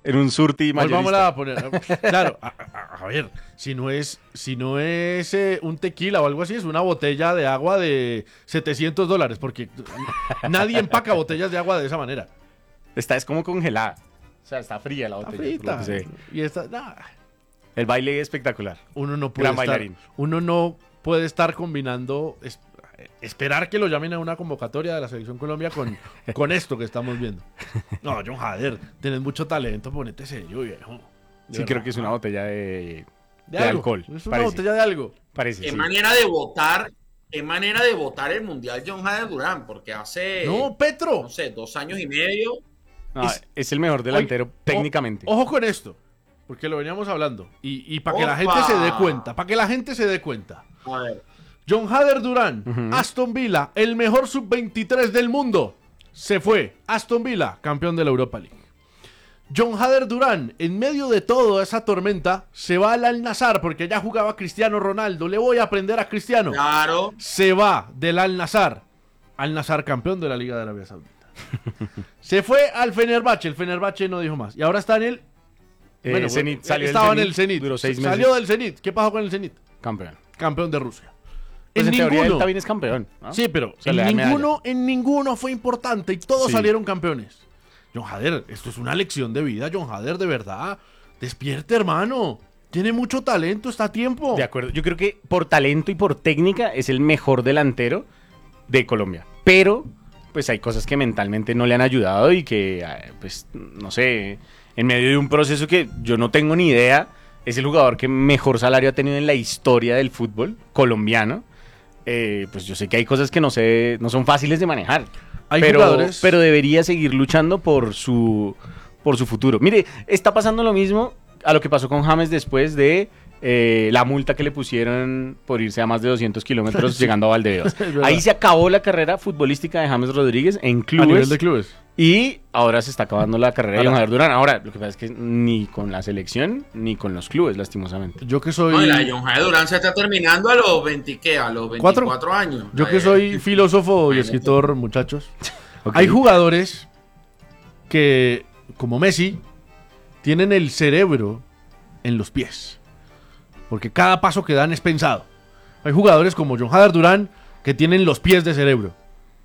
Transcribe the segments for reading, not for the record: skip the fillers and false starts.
en un surti mayorista. A poner. Claro, a ver, si no es un tequila o algo así, es una botella de agua de $700, porque nadie empaca botellas de agua de esa manera. Esta es como congelada. O sea, está fría la Está botella. por lo que frita. se ve. Y esta, nah, El baile es espectacular. uno no puede Gran estar, bailarín. uno no puede estar combinando, esperar que lo llamen a una convocatoria de la Selección Colombia con esto que estamos viendo. No, John Hader, tenés mucho talento, ponete serio, viejo. De Sí, verdad. creo que es una botella de algo. alcohol. Es una parece. botella de algo. Parece, Qué sí. manera de votar, el Mundial John Hader Durán, porque hace, No, Petro. no sé, 2 años y medio. No, es el mejor delantero Oye, técnicamente. Ojo con esto, porque lo veníamos hablando. Y para que la ¡Opa! gente se dé cuenta, para que la gente se dé cuenta. A ver, John Hader Durán, Ujú. Aston Villa, el mejor sub-23 del mundo. Se fue. Aston Villa, campeón de la Europa League. John Hader Durán, en medio de toda esa tormenta, se va al Al-Nassr porque ya jugaba Cristiano Ronaldo. Le voy a aprender a Cristiano. claro. Se va del Al-Nassr. Al-Nassr campeón de la Liga de Arabia Saudita. Se fue al Fenerbahce. El Fenerbahce no dijo más. Y ahora está en el... Bueno, Zenit salió del estaba en Zenit, el Zenit. duró 6 meses. Salió del Zenit. ¿Qué pasó con el Zenit? Campeón. Campeón de Rusia. Pues en teoría él ninguno. también es campeón, ¿no? Sí, pero Se le da en ninguno fue importante y todos Sí. salieron campeones. John Hader, esto es una lección de vida, John Hader, de verdad. Despierte, hermano. Tiene mucho talento, está a tiempo. De acuerdo. Yo creo que por talento y por técnica es el mejor delantero de Colombia. Pero, pues hay cosas que mentalmente no le han ayudado y que, pues, no sé, en medio de un proceso que yo no tengo ni idea, es el jugador que mejor salario ha tenido en la historia del fútbol colombiano. Pues yo sé que hay cosas que no son fáciles de manejar. Hay pero, jugadores- pero debería seguir luchando por su futuro. Mire, está pasando lo mismo a lo que pasó con James después de la multa que le pusieron por irse a más de 200 kilómetros llegando a Valdebebas. Es verdad. Ahí se acabó la carrera futbolística de James Rodríguez en A nivel clubes de clubes. y ahora se está acabando la carrera de Ahora- John Javier Durán. Ahora, lo que pasa es que ni con la selección ni con los clubes, lastimosamente. Yo que soy... No, y la de John Hader Durán se está terminando a los 20, ¿qué? A los 24 años. Yo que soy filósofo y escritor, muchachos. Ok. Hay jugadores que, como Messi, tienen el cerebro en los pies. Porque cada paso que dan es pensado. Hay jugadores como John Hader Durán que tienen los pies de cerebro.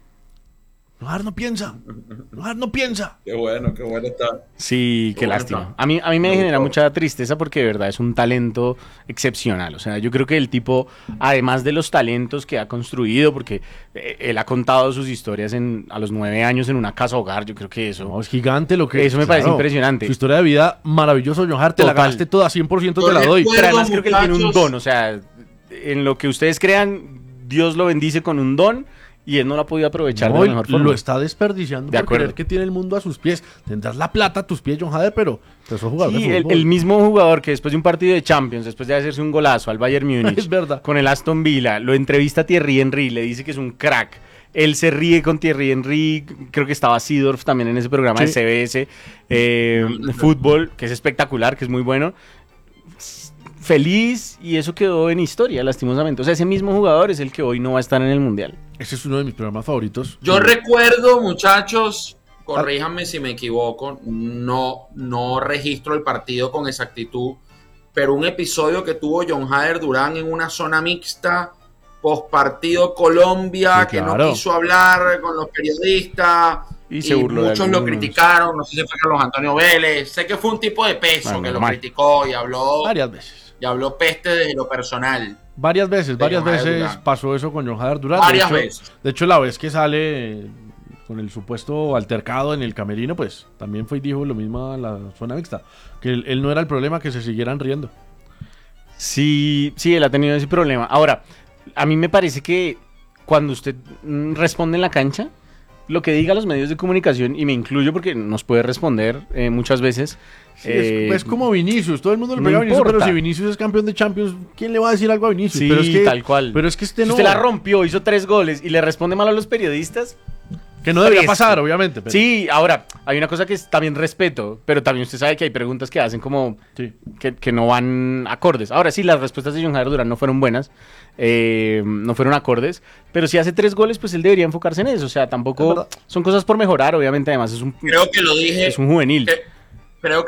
John Hader no piensa. John Hader no piensa. Qué bueno está. Sí, qué Bueno, lástima. está. A mí me Me genera gustó. mucha tristeza porque de verdad es un talento excepcional. O sea, yo creo que el tipo, además de los talentos que ha construido, porque él ha contado sus historias a los 9 años en una casa hogar, yo creo que eso... No, es gigante lo que... Eso me parece impresionante. Su historia de vida, maravilloso, John Hader. Te la Total. ganaste toda, 100% te Yo la doy. recuerdo- Pero además creo que él tiene un muchachos. don, o sea, en lo que ustedes crean, Dios lo bendice con un don y él no lo ha podido aprovechar No, de y la mejor forma. lo está desperdiciando De por acuerdo. creer que tiene el mundo a sus pies. Tendrás la plata a tus pies, John Hader, pero sos jugador Sí, de fútbol. el mismo jugador que después de un partido de Champions, después de hacerse un golazo al Bayern Múnich, Es verdad. con el Aston Villa, lo entrevista a Thierry Henry, le dice que es un crack. Él se ríe con Thierry Henry, creo que estaba Seedorf también en ese programa Sí. de CBS, fútbol, que es espectacular, que es muy bueno. Feliz, y eso quedó en historia, lastimosamente. O sea, ese mismo jugador es el que hoy no va a estar en el Mundial. Ese es uno de mis programas favoritos. Yo recuerdo, muchachos, corríjanme si me equivoco, no registro el partido con exactitud, pero un episodio que tuvo John Hader Durán en una zona mixta, post partido Colombia, Sí, que claro. no quiso hablar con los periodistas. Y se burló de muchos lo algunos. criticaron, no sé si fue Carlos Antonio Vélez, sé que fue un tipo de peso Bueno, que lo normal. criticó y habló Varias veces. peste desde lo personal. Varias veces John Hader veces Durán. pasó eso con John Hader Durán. Varias de hecho, veces. De hecho, la vez que sale con el supuesto altercado en el camerino, pues también fue y dijo lo mismo a la zona mixta. Que él no era el problema, que se siguieran riendo. Sí, él ha tenido ese problema. Ahora, a mí me parece que cuando usted responde en la cancha, lo que diga los medios de comunicación, y me incluyo porque nos puede responder muchas veces. Sí, es como Vinicius, todo el mundo le no pega a Vinicius, pero importa. si Vinicius es campeón de Champions, ¿quién le va a decir algo a Vinicius? Sí, pero es que, tal cual. Pero es que este Si no. usted la rompió, hizo 3 goles y le responde mal a los periodistas. Que no debería fresco. pasar, obviamente. Pero, Sí, ahora, hay una cosa que es también respeto, pero también usted sabe que hay preguntas que hacen como sí. que no van acordes. Ahora sí, las respuestas de John Javier Durán no fueron buenas, no fueron acordes, pero si hace 3 goles, pues él debería enfocarse en eso. O sea, Es tampoco verdad. son cosas por mejorar, obviamente. Además, Creo que lo dije. es un juvenil.